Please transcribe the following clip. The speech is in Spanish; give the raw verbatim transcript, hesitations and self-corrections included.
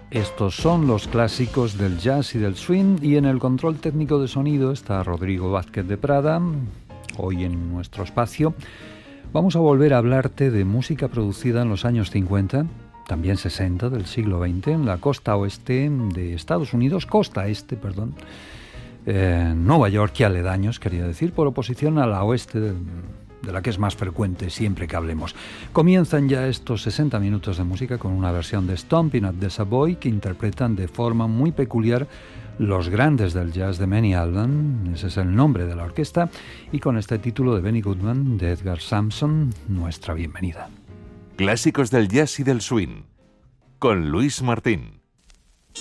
Estos son los clásicos del jazz y del swing, y en el control técnico de sonido está Rodrigo Vázquez de Prada. Hoy en nuestro espacio vamos a volver a hablarte de música producida en los años cincuenta, también sesenta del siglo veinte, en la costa oeste de Estados Unidos, costa este, perdón, eh, Nueva York y aledaños, quería decir, por oposición a la oeste de, de la que es más frecuente siempre que hablemos. Comienzan ya estos sesenta minutos de música con una versión de Stomping at the Savoy que interpretan de forma muy peculiar los grandes del jazz de Benny Alban, ese es el nombre de la orquesta, y con este título de Benny Goodman, de Edgar Sampson, nuestra bienvenida. Clásicos del jazz y del swing, con Luis Martín.